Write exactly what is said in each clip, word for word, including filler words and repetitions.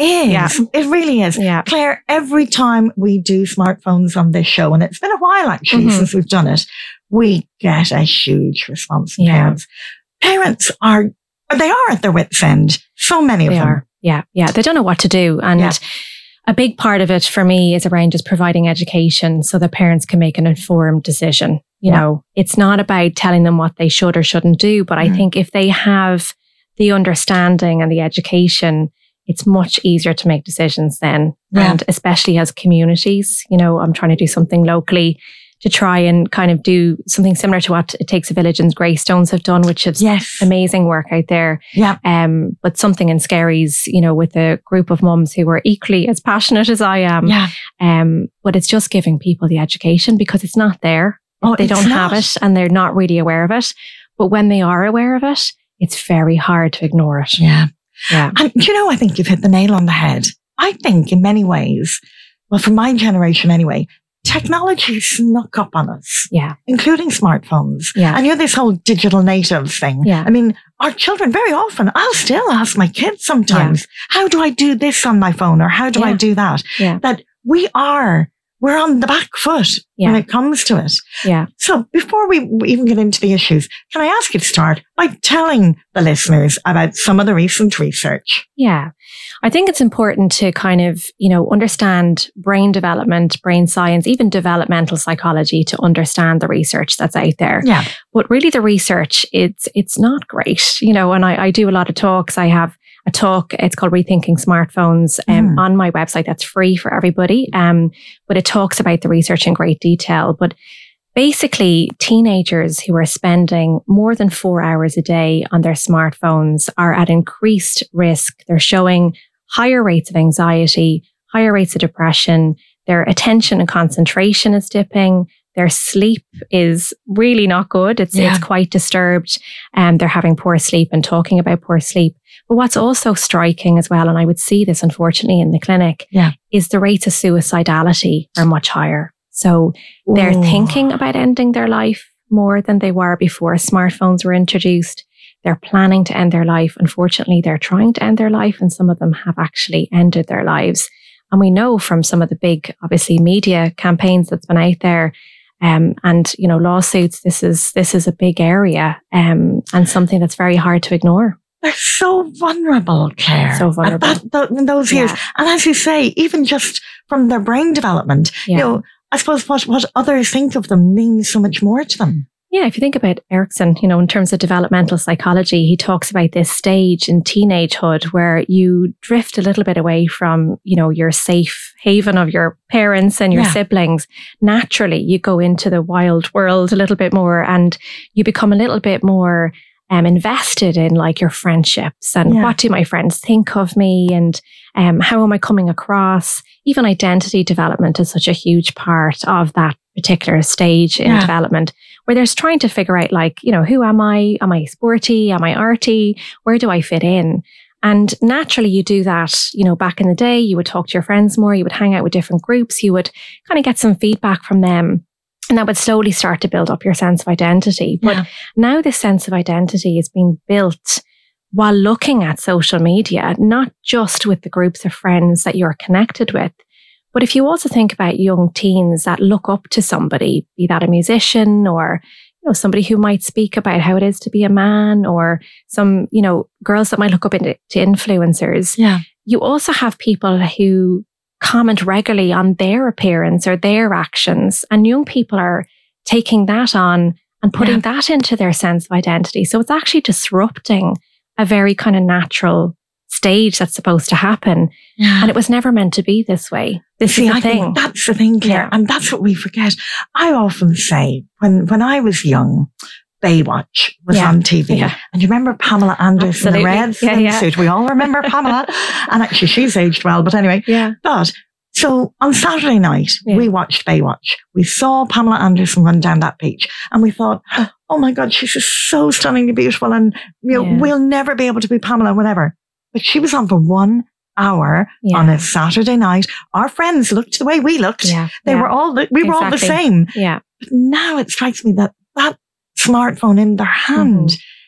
is. Yeah. It really is. Yeah. Claire, every time we do smartphones on this show, and it's been a while actually Mm-hmm. since we've done it, we get a huge response from Yeah. parents. Parents are, they are at their wit's end. So many of They them. are. Yeah. Yeah. They don't know what to do. And Yeah. a big part of it for me is around just providing education so that parents can make an informed decision. You Yeah. know, it's not about telling them what they should or shouldn't do, but I Mm. think if they have the understanding and the education, it's much easier to make decisions then. Yeah. And especially as communities, you know, I'm trying to do something locally to try and kind of do something similar to what It Takes a Village and Greystones have done, which is Yes. amazing work out there. Yeah. Um, but something in Skerries, you know, with a group of mums who are equally as passionate as I am. Yeah. Um, but it's just giving people the education because it's not there. Oh, They it's don't not. have it and they're not really aware of it. But when they are aware of it, it's very hard to ignore it. Yeah. Yeah. And you know, I think you've hit the nail on the head. I think in many ways, well, for my generation anyway, technology snuck up on us, Yeah. including smartphones. Yeah. And you know, this whole digital native thing. Yeah. I mean, our children very often, I'll still ask my kids sometimes, how do I do this on my phone? Or how do I Yeah. do that? Yeah. That we are, we're on the back foot Yeah. when it comes to it. Yeah. So before we even get into the issues, can I ask you to start by telling the listeners about some of the recent research? Yeah. I think it's important to kind of, you know, understand brain development, brain science, even developmental psychology to understand the research that's out there. Yeah. But really the research, it's, it's not great, you know, and I, I do a lot of talks. I have a talk, it's called Rethinking Smartphones um, Mm. on my website. That's free for everybody. Um, but it talks about the research in great detail. But basically, teenagers who are spending more than four hours a day on their smartphones are at increased risk. They're showing higher rates of anxiety, higher rates of depression. Their attention and concentration is dipping. Their sleep is really not good. It's Yeah. it's quite disturbed. And they're having poor sleep and talking about poor sleep. But what's also striking as well, and I would see this unfortunately in the clinic, Yeah. is the rates of suicidality are much higher. So they're Ooh. thinking about ending their life more than they were before smartphones were introduced. They're planning to end their life. Unfortunately, they're trying to end their life, and some of them have actually ended their lives. And we know from some of the big, obviously, media campaigns that's been out there, um, and you know, lawsuits. This is this is a big area, um, and something that's very hard to ignore. They're so vulnerable, Claire. So vulnerable. At that, th- in those years. Yeah. And as you say, even just from their brain development, Yeah. you know, I suppose what, what others think of them means so much more to them. Yeah, if you think about Erickson, you know, in terms of developmental psychology, he talks about this stage in teenagehood where you drift a little bit away from, you know, your safe haven of your parents and your Yeah. siblings. Naturally, you go into the wild world a little bit more and you become a little bit more um, invested in like your friendships and Yeah. what do my friends think of me and um, how am I coming across? Even identity development is such a huge part of that particular stage in Yeah. development, where there's trying to figure out like, you know, who am I? Am I sporty? Am I arty? Where do I fit in? And naturally you do that, you know, back in the day, you would talk to your friends more, you would hang out with different groups, you would kind of get some feedback from them. And that would slowly start to build up your sense of identity. But Yeah. now this sense of identity is being built while looking at social media, not just with the groups of friends that you're connected with, but if you also think about young teens that look up to somebody, be that a musician or, you know, somebody who might speak about how it is to be a man, or some, you know, girls that might look up into to influencers. Yeah. You also have people who comment regularly on their appearance or their actions, and young people are taking that on and putting Yeah. that into their sense of identity. So it's actually disrupting a very kind of natural stage that's supposed to happen. Yeah. And it was never meant to be this way. This See, is the I thing. think that's the thing, Claire. Yeah. And that's what we forget. I often say when, when I was young, Baywatch was Yeah. on T V. Yeah. And you remember Pamela Anderson, the Absolutely. red Yeah, yeah. swimsuit? We all remember Pamela. And actually, she's aged well. But anyway, Yeah. but so on Saturday night, Yeah. we watched Baywatch. We saw Pamela Anderson run down that beach and we thought, oh my God, she's just so stunningly beautiful. And you know, Yeah. we'll never be able to be Pamela, whatever. But she was on for one hour Yeah. on a Saturday night. Our friends looked the way we looked. Yeah. They yeah. were all, we were all the Exactly. same. Yeah. But now it strikes me that that smartphone in their hand,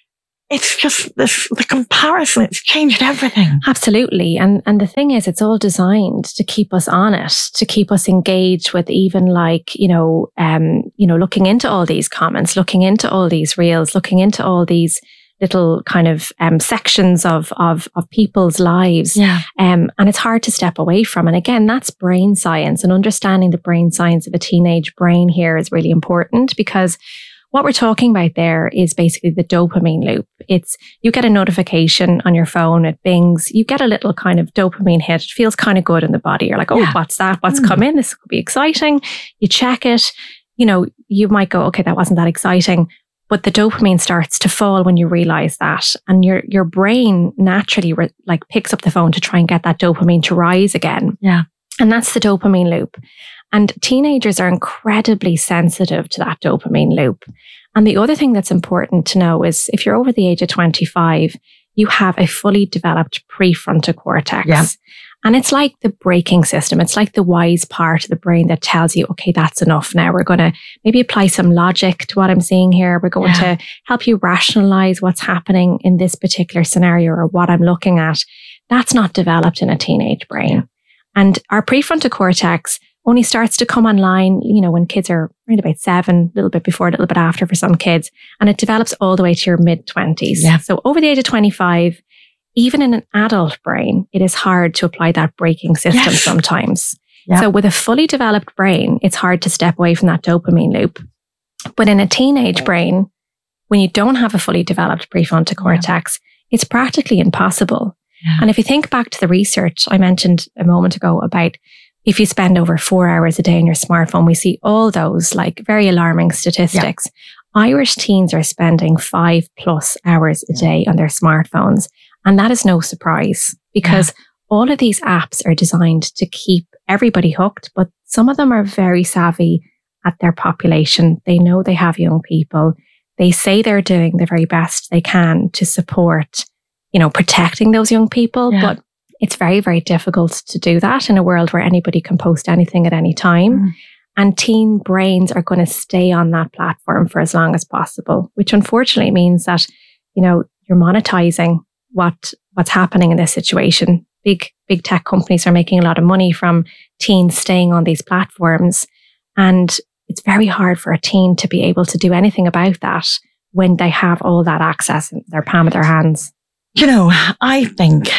it's just this, the comparison, it's changed everything. Absolutely. And and the thing is, it's all designed to keep us on it, to keep us engaged with even like, you know, um, you know, looking into all these comments, looking into all these reels, looking into all these little kind of um, sections of, of, of people's lives. Yeah. Um, and it's hard to step away from. And again, that's brain science, and understanding the brain science of a teenage brain here is really important, because what we're talking about there is basically the dopamine loop. It's, you get a notification on your phone, it bings, you get a little kind of dopamine hit. It feels kind of good in the body. You're like, oh, yeah. what's that? What's mm. come in? This could be exciting. You check it. You know, you might go, okay, that wasn't that exciting. But the dopamine starts to fall when you realize that. And your, your brain naturally re- like picks up the phone to try and get that dopamine to rise again. Yeah. And that's the dopamine loop. And teenagers are incredibly sensitive to that dopamine loop. And the other thing that's important to know is if you're over the age of twenty-five, you have a fully developed prefrontal cortex. Yeah. And it's like the braking system. It's like the wise part of the brain that tells you, okay, that's enough now. We're going to maybe apply some logic to what I'm seeing here. We're going yeah. to help you rationalize what's happening in this particular scenario or what I'm looking at. That's not developed in a teenage brain. Yeah. And our prefrontal cortex only starts to come online, you know, when kids are around about seven, a little bit before, a little bit after for some kids. And it develops all the way to your mid twenties. Yeah. So over the age of twenty-five, even in an adult brain, it is hard to apply that braking system yes. sometimes. Yeah. So with a fully developed brain, it's hard to step away from that dopamine loop. But in a teenage brain, when you don't have a fully developed prefrontal cortex, yeah. it's practically impossible. Yeah. And if you think back to the research I mentioned a moment ago about if you spend over four hours a day on your smartphone, we see all those like very alarming statistics. Yeah. Irish teens are spending five plus hours a day on their smartphones. And that is no surprise, because yeah. all of these apps are designed to keep everybody hooked, but some of them are very savvy at their population. They know they have young people. They say they're doing the very best they can to support, you know, protecting those young people. Yeah. But it's very, very difficult to do that in a world where anybody can post anything at any time. Mm. And teen brains are going to stay on that platform for as long as possible, which unfortunately means that, you know, you're monetizing what what's happening in this situation. Big, big tech companies are making a lot of money from teens staying on these platforms. And it's very hard for a teen to be able to do anything about that when they have all that access in their palm of their hands. You know, I think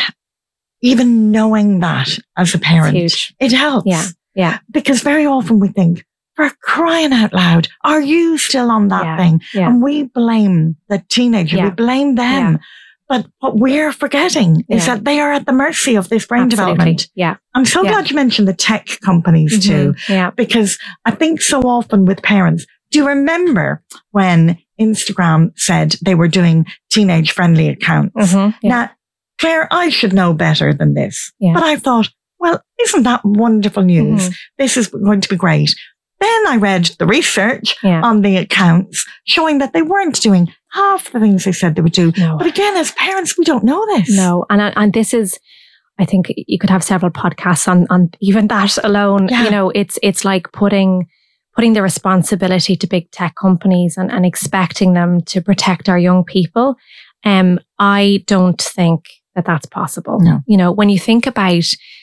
even knowing that as a parent, it helps. Yeah, yeah. Because very often we think, for crying out loud, are you still on that yeah, thing? Yeah. And we blame the teenager, yeah. we blame them. Yeah. But what we're forgetting is yeah. that they are at the mercy of this brain Absolutely. development. Yeah. I'm so yeah. glad you mentioned the tech companies mm-hmm. too. Yeah. Because I think so often with parents, do you remember when Instagram said they were doing teenage friendly accounts? Mm-hmm. Yeah. Now, Claire, I should know better than this. Yeah. But I thought, well, isn't that wonderful news? Mm-hmm. This is going to be great. Then I read the research yeah. on the accounts showing that they weren't doing half the things they said they would do. No. But again, as parents, we don't know this. No. And and this is, I think you could have several podcasts on, on even that alone. Yeah. You know, it's it's like putting putting the responsibility to big tech companies and, and expecting them to protect our young people. Um, I don't think that that's possible. No. You know, when you think about,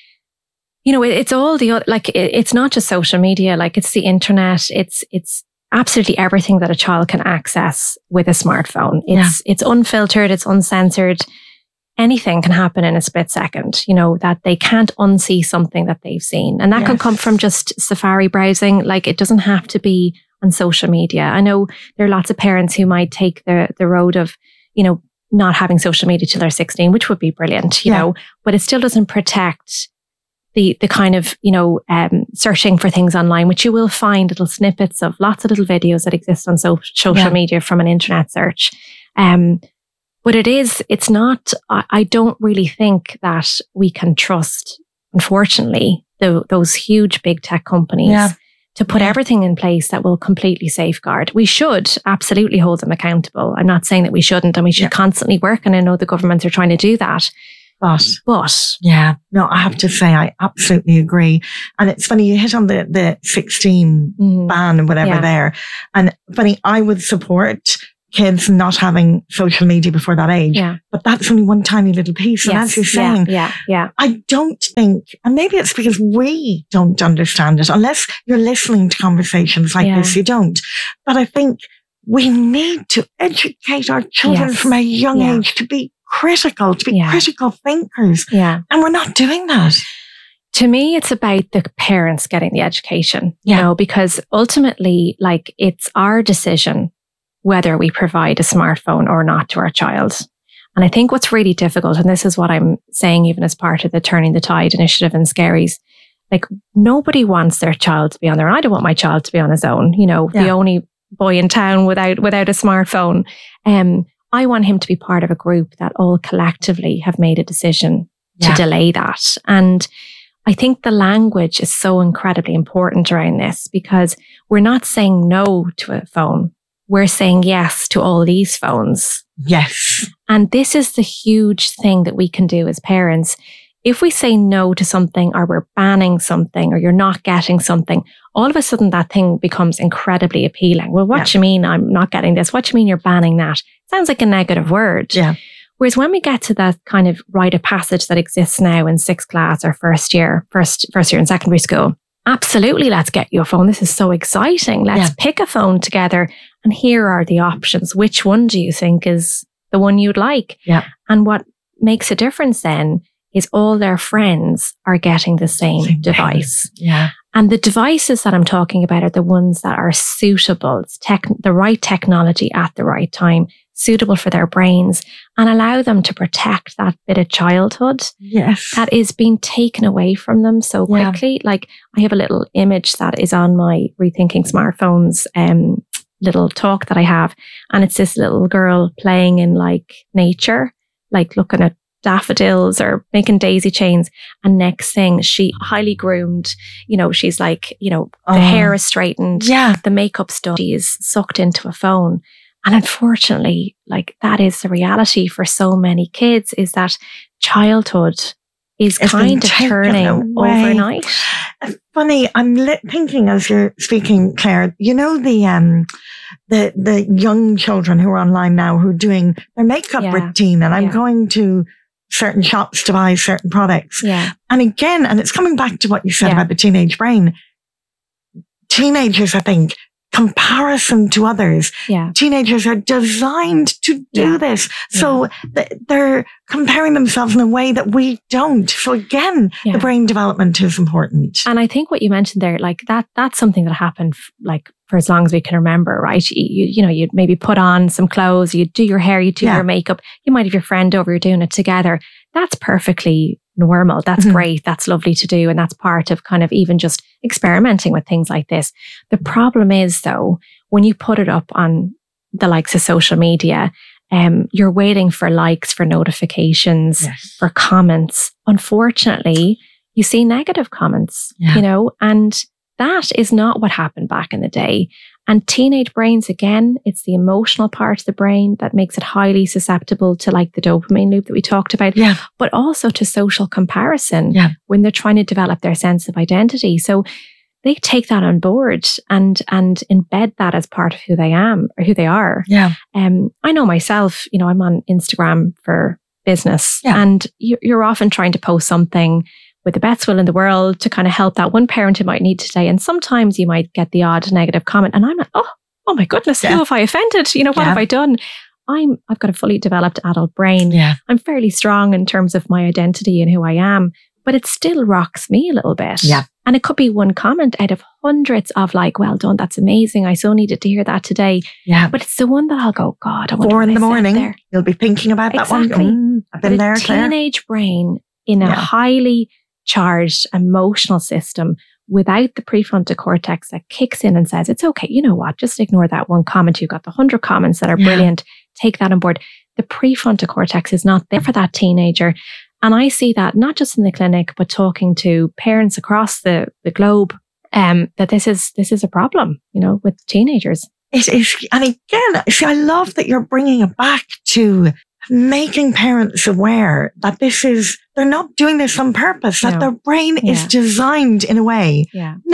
you know, it, it's all the other, like, it, it's not just social media, like it's the internet. It's, it's absolutely everything that a child can access with a smartphone. It's, yeah. it's unfiltered. It's uncensored. Anything can happen in a split second, you know, that they can't unsee something that they've seen. And that yes. can come from just Safari browsing. Like, it doesn't have to be on social media. I know there are lots of parents who might take the, the road of, you know, not having social media till they're sixteen, which would be brilliant, you yeah. know, but it still doesn't protect the the kind of, you know, um, searching for things online, which you will find little snippets of lots of little videos that exist on so, social yeah. media from an internet search. Um, but it is, it's not, I, I don't really think that we can trust, unfortunately, the, those huge big tech companies. Yeah. To put yeah. everything in place that will completely safeguard. We should absolutely hold them accountable. I'm not saying that we shouldn't, and we should yeah. constantly work. And I know the governments are trying to do that. But, but yeah, no, I have to say, I absolutely agree. And it's funny, you hit on the, the sixteen mm. ban and whatever yeah. there. And funny, I would support kids not having social media before that age. Yeah. But that's only one tiny little piece. And Yes. as you're saying, Yeah, yeah, I don't think, and maybe it's because we don't understand it, unless you're listening to conversations like Yeah. this, you don't. But I think we need to educate our children Yes. from a young Yeah. age to be critical, to be Yeah. critical thinkers. yeah. And we're not doing that. To me, it's about the parents getting the education, you Yeah. know, because ultimately, like, it's our decision whether we provide a smartphone or not to our child. And I think what's really difficult, and this is what I'm saying even as part of the Turning the Tide initiative in Scaries, like, nobody wants their child to be on there. And I don't want my child to be on his own, you know, Yeah. the only boy in town without without a smartphone. Um, I want him to be part of a group that all collectively have made a decision to Yeah. delay that. And I think the language is so incredibly important around this, because we're not saying no to a phone. We're saying yes to all these phones. Yes. And this is the huge thing that we can do as parents. If we say no to something, or we're banning something, or you're not getting something, all of a sudden that thing becomes incredibly appealing. Well, what Yeah. do you mean I'm not getting this? What do you mean you're banning that? Sounds like a negative word. Yeah. Whereas when we get to that kind of rite of passage that exists now in sixth class or first year, first, first year in secondary school, absolutely, let's get you a phone. This is so exciting. Let's Yeah. pick a phone together. And here are the options. Which one do you think is the one you'd like? Yeah. And what makes a difference then is all their friends are getting the same Same device. Yeah. And the devices that I'm talking about are the ones that are suitable, it's tech, the right technology at the right time, suitable for their brains, and allow them to protect that bit of childhood Yes. that is being taken away from them so Yeah. quickly. Like, I have a little image that is on my Rethinking Smartphones um, little talk that I have. And it's this little girl playing in like nature, like looking at daffodils or making daisy chains. And next thing, she highly groomed, you know, she's like, you know, the Oh. hair is straightened, Yeah. the makeup's done, she's sucked into a phone. And unfortunately, like, that is the reality for so many kids, is that childhood is It's been kind of taken turning away. overnight. It's funny, I'm li- thinking as you're speaking, Claire, you know, the, um, the, the young children who are online now who are doing their makeup Yeah. routine, and I'm Yeah. going to certain shops to buy certain products. Yeah. And again, and it's coming back to what you said Yeah. about the teenage brain. Teenagers, I think, comparison to others. Yeah. Teenagers are designed to do Yeah. this. So th- they're comparing themselves in a way that we don't. So again, Yeah. the brain development is important. And I think what you mentioned there, like that, that's something that happened f- like for as long as we can remember, right? You, you, you know, you'd maybe put on some clothes, you'd do your hair, you'd do Yeah. your makeup. You might have your friend over, you're doing it together. That's perfectly normal. That's Mhm. great. That's lovely to do. And that's part of kind of even just experimenting with things like this. The problem is though, when you put it up on the likes of social media, um, you're waiting for likes, for notifications, Yes. for comments. Unfortunately, you see negative comments, Yeah. you know, and that is not what happened back in the day. And teenage brains, again, it's the emotional part of the brain that makes it highly susceptible to like the dopamine loop that we talked about, Yeah. but also to social comparison Yeah. when they're trying to develop their sense of identity. So they take that on board and and embed that as part of who they am or who they are. Yeah. Um, I know myself, you know, I'm on Instagram for business, Yeah. and you, you're often trying to post something with the best will in the world to kind of help that one parent who might need today. And sometimes you might get the odd negative comment, and I'm like, oh, oh my goodness, Yeah. who have I offended? You know, what Yeah. have I done? I'm, I've got a fully developed adult brain. Yeah. I'm fairly strong in terms of my identity and who I am, but it still rocks me a little bit. Yeah. And it could be one comment out of hundreds of like, well done, that's amazing. I so needed to hear that today. Yeah. But it's the one that I'll go, God, I wonder Four what in the I said morning, there. you'll be thinking about that Exactly. one. Mm, I've been But there, a Claire. teenage brain in a Yeah. highly charged emotional system without the prefrontal cortex that kicks in and says, it's okay, you know what, just ignore that one comment. You've got the hundred comments that are Yeah. brilliant. Take that on board. The prefrontal cortex is not there for that teenager. And I see that not just in the clinic, but talking to parents across the, the globe, um, that this is this is a problem, you know, with teenagers. It is, and again, see, I love that you're bringing it back to making parents aware that this is, they're not doing this on purpose, that No. their brain is Yeah. designed in a way. Yeah. No,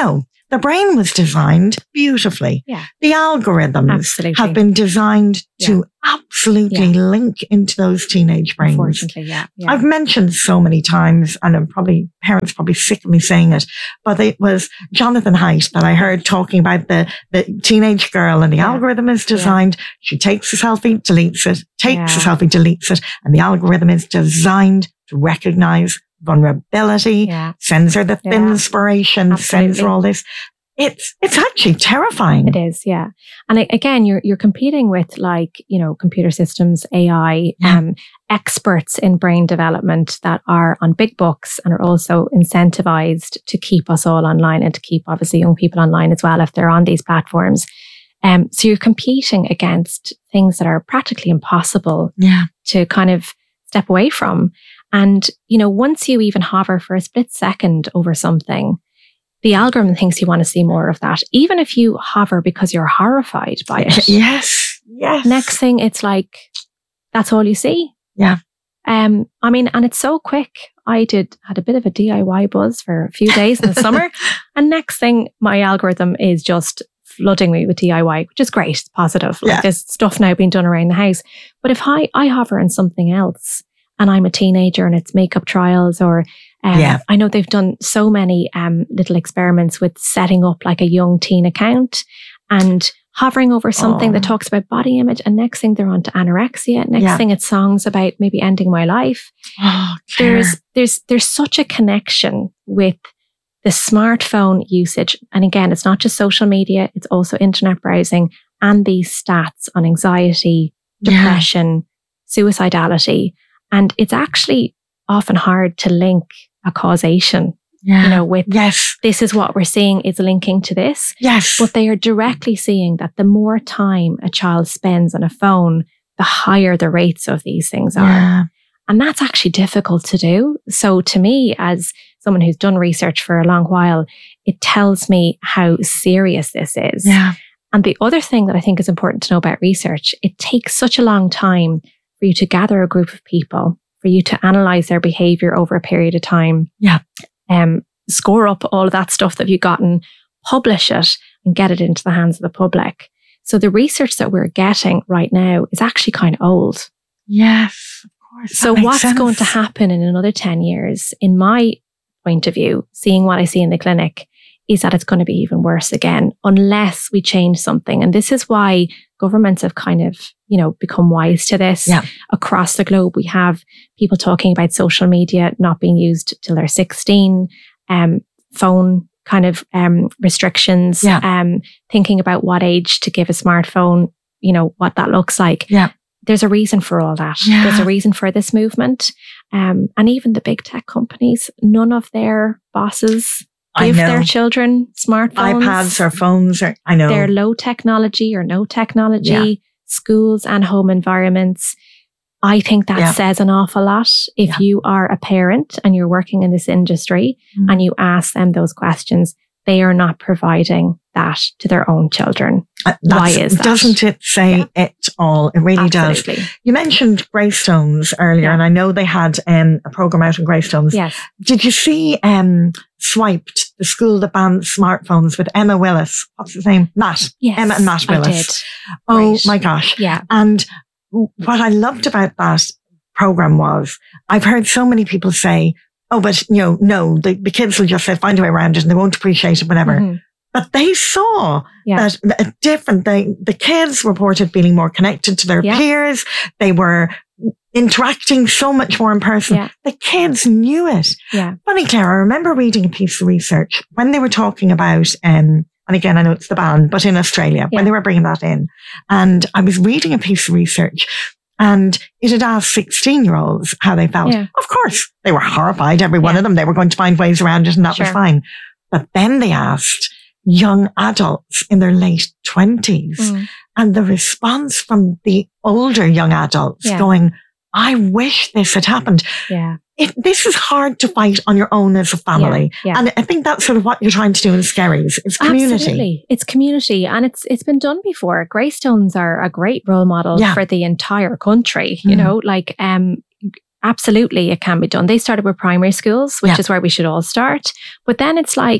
the brain was designed beautifully. Yeah. The algorithms Absolutely. have been designed to yeah. absolutely yeah. link into those teenage brains. Unfortunately, yeah, yeah. I've mentioned so many times, and I'm probably, parents probably sick of me saying it, but it was Jonathan Haidt that I heard talking about the, the teenage girl, and the yeah. algorithm is designed. Yeah. She takes a selfie, deletes it, takes yeah. a selfie, deletes it, and the algorithm is designed to recognize vulnerability, yeah. sends her the yeah. inspiration, Absolutely. Sends her all this. It's it's actually terrifying. It is, yeah. And again, you're you're competing with, like, you know, computer systems, A I, yeah. um, experts in brain development that are on big books and are also incentivized to keep us all online and to keep, obviously, young people online as well if they're on these platforms. Um, so you're competing against things that are practically impossible yeah. to kind of step away from. And, you know, once you even hover for a split second over something, the algorithm thinks you want to see more of that. Even if you hover because you're horrified by it. Yes. Yes. Next thing, it's like, that's all you see. Yeah. Um, I mean, and it's so quick. I did, had a bit of a D I Y buzz for a few days in the summer. And next thing, my algorithm is just flooding me with D I Y, which is great. It's positive. Like yeah. there's stuff now being done around the house. But if I, I hover on something else, and I'm a teenager and it's makeup trials, or um, yeah. I know they've done so many um, little experiments with setting up like a young teen account and hovering over something oh. that talks about body image, and next thing they're on to anorexia. Next yeah. thing it's songs about maybe ending my life. Oh, there's there's there's such a connection with the smartphone usage, and again, it's not just social media; it's also internet browsing and these stats on anxiety, depression, yeah. suicidality. And it's actually often hard to link a causation, yeah. you know, with yes. this is what we're seeing is linking to this. Yes. But they are directly seeing that the more time a child spends on a phone, the higher the rates of these things are. Yeah. And that's actually difficult to do. So to me, as someone who's done research for a long while, it tells me how serious this is. Yeah. And the other thing that I think is important to know about research, it takes such a long time for you to gather a group of people, for you to analyze their behavior over a period of time. Yeah. Um, score up all of that stuff that you've gotten, publish it, and get it into the hands of the public. So the research that we're getting right now is actually kind of old. Yes, of course. So what's sense. going to happen in another ten years, in my point of view, seeing what I see in the clinic, is that it's going to be even worse again, unless we change something. And this is why governments have kind of, you know, become wise to this. Yeah. Across the globe, we have people talking about social media not being used till they're sixteen, um, phone kind of um, restrictions, yeah. um, thinking about what age to give a smartphone, you know, what that looks like. Yeah. There's a reason for all that. Yeah. There's a reason for this movement. Um, and even the big tech companies, none of their bosses give their children smartphones, iPads or phones. Or I know they're low technology or no technology. Yeah. Schools and home environments. I think that yeah. says an awful lot. If yeah. you are a parent and you're working in this industry mm. and you ask them those questions, they are not providing that to their own children. Uh, Why is that? Doesn't it say yeah. it all? It really Absolutely. does. You mentioned Greystones earlier, yeah. and I know they had um, a program out in Greystones. Yes. Did you see um, Swiped, the school that banned smartphones with Emma Willis? What's his name? Matt. Yes, Emma and Matt Willis. I did. Oh right. my gosh. Yeah. And what I loved about that program was I've heard so many people say, oh, but you know, no, the, the kids will just say, find a way around it and they won't appreciate it, whatever. Mm-hmm. But they saw yeah. that a different, they, the kids reported feeling more connected to their yeah. peers. They were interacting so much more in person. Yeah. The kids knew it. Yeah. Funny, Claire, I remember reading a piece of research when they were talking about, um, and again, I know it's the ban, but in Australia, yeah. when they were bringing that in. And I was reading a piece of research and it had asked sixteen year olds how they felt. Yeah. Of course, they were horrified. Every yeah. one of them, they were going to find ways around it and that sure. was fine. But then they asked young adults in their late twenties mm. and the response from the older young adults yeah. going, I wish this had happened. Yeah. It, this is hard to fight on your own as a family. Yeah, yeah. And I think that's sort of what you're trying to do in Skerries. It's community. Absolutely. It's community. And it's it's been done before. Greystones are a great role model yeah. for the entire country. Mm. You know, like, um, absolutely it can be done. They started with primary schools, which yeah. is where we should all start. But then it's like,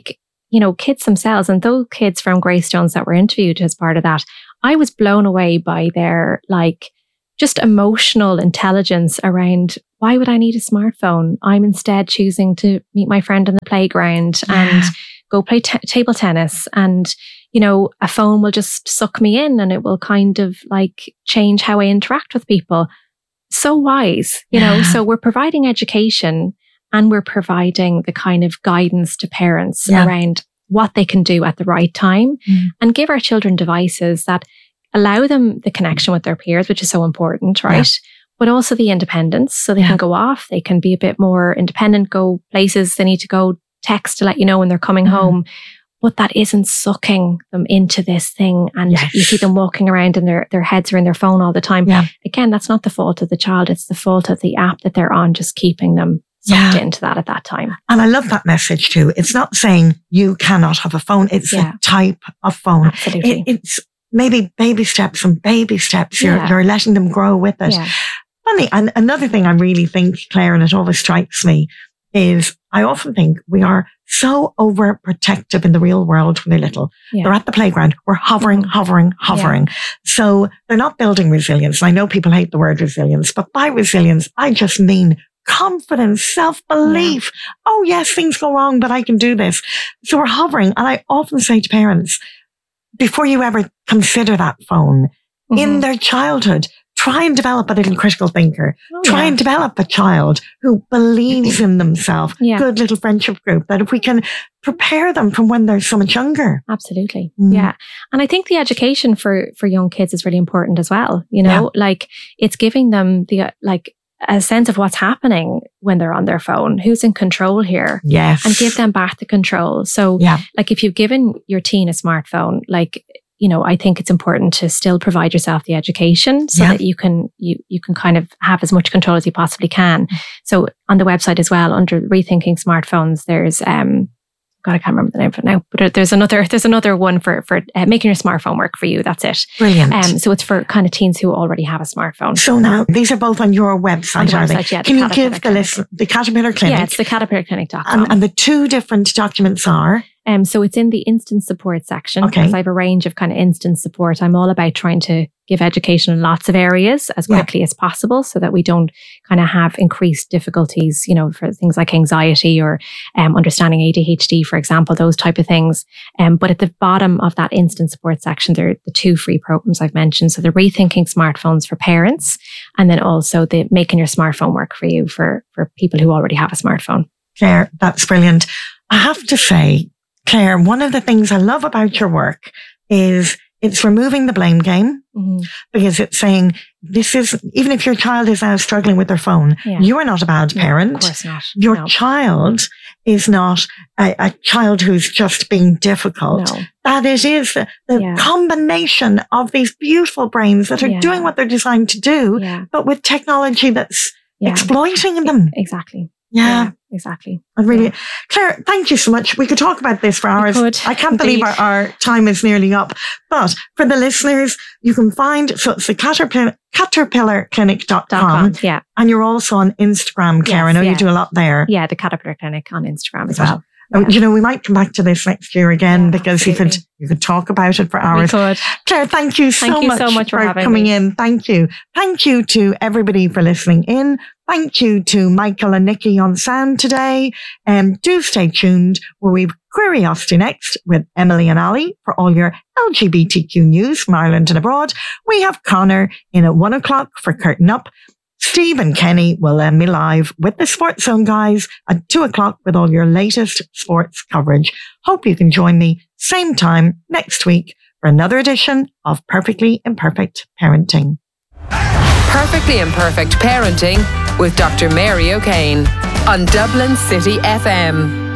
you know, kids themselves, and those kids from Greystones that were interviewed as part of that, I was blown away by their like just emotional intelligence around, why would I need a smartphone? I'm instead choosing to meet my friend on the playground yeah. and go play t- table tennis. And, you know, a phone will just suck me in and it will kind of like change how I interact with people. So wise, you yeah. know, so we're providing education and we're providing the kind of guidance to parents yeah. around what they can do at the right time mm. and give our children devices that allow them the connection with their peers, which is so important, right? Yeah. But also the independence, so they yeah. can go off, they can be a bit more independent, go places they need to go, text to let you know when they're coming mm. home. But that isn't sucking them into this thing. And yes. you see them walking around and their, their heads are in their phone all the time. Yeah. Again, that's not the fault of the child. It's the fault of the app that they're on, just keeping them sucked yeah. into that at that time. And I love that message too. It's not saying you cannot have a phone. It's yeah. a type of phone. Absolutely. It, it's maybe baby steps and baby steps. You're, yeah. you're letting them grow with it. Yeah. Funny. And another thing I really think, Claire, and it always strikes me, is I often think we are so overprotective in the real world when they're little. Yeah. They're at the playground. We're hovering, hovering, hovering. Yeah. So they're not building resilience. I know people hate the word resilience, but by resilience, I just mean confidence, self-belief. Yeah. Oh yes, things go wrong, but I can do this. So we're hovering. And I often say to parents, before you ever consider that phone, mm-hmm. in their childhood, try and develop a little critical thinker. Oh, try yeah. and develop a child who believes in themselves. Yeah. Good little friendship group that if we can prepare them from when they're so much younger. Absolutely. Mm. Yeah. And I think the education for, for young kids is really important as well. You know, yeah. like it's giving them the, like, a sense of what's happening when they're on their phone, who's in control here. Yes. And give them back the control. So yeah. like if you've given your teen a smartphone, like, you know, I think it's important to still provide yourself the education so yeah. that you can, you, you can kind of have as much control as you possibly can. So on the website as well, under Rethinking Smartphones, there's, um, God, I can't remember the name of it now, but there's another, there's another one for, for uh, making your smartphone work for you. That's it. Brilliant. Um, so it's for kind of teens who already have a smartphone. So now these are both on your website, on the are website, they? Yeah, Can you give the list, the Caterpillar Clinic? Yeah, it's the caterpillar clinic dot com. And, and the two different documents are? Um, so it's in the instant support section okay. because I have a range of kind of instant support. I'm all about trying to give education in lots of areas as quickly yeah. as possible so that we don't kind of have increased difficulties, you know, for things like anxiety or um, understanding A D H D, for example, those type of things. Um, but at the bottom of that instant support section, there are the two free programs I've mentioned. So the Rethinking Smartphones for parents, and then also the Making Your Smartphone Work for you for, for people who already have a smartphone. Claire, that's brilliant. I have to say, Claire, one of the things I love about your work is it's removing the blame game mm-hmm. because it's saying this is, even if your child is now struggling with their phone, yeah. you are not a bad parent. No, of course not. Your no. child is not a, a child who's just being difficult. No. That it is the, the yeah. combination of these beautiful brains that are yeah. doing what they're designed to do, yeah. but with technology that's yeah. exploiting them. Exactly. Yeah. yeah, exactly. I really, yeah. Claire, thank you so much. We could talk about this for hours. I can't Indeed. believe our, our time is nearly up. But for the listeners, you can find, so it's the Caterpillar, caterpillar clinic dot com. Yeah. And you're also on Instagram, Claire. Yes, I know yeah. you do a lot there. Yeah, the Caterpillar Clinic on Instagram as well. Yeah. You know, we might come back to this next year again yeah, because absolutely. you could you could talk about it for hours. We could. Claire, thank you so thank you much so much for, for having coming me. in. Thank you. Thank you to everybody for listening in. Thank you to Michael and Nikki on sound today. And um, do stay tuned where we've Curiosity next with Emily and Ali for all your L G B T Q news from Ireland and abroad. We have Connor in at one o'clock for Curtain Up. Steve and Kenny will end me live with the Sports Zone guys at two o'clock with all your latest sports coverage. Hope you can join me same time next week for another edition of Perfectly Imperfect Parenting. Perfectly Imperfect Parenting with Doctor Mary O'Kane on Dublin City F M.